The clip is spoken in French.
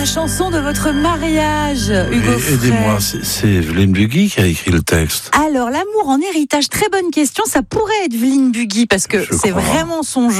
La chanson de votre mariage, Hugo Frey. Aidez-moi, c'est Evelyne Bugui qui a écrit le texte. Alors, l'amour en héritage, très bonne question. Ça pourrait être Evelyne Bugui parce que c'est crois. vraiment son genre.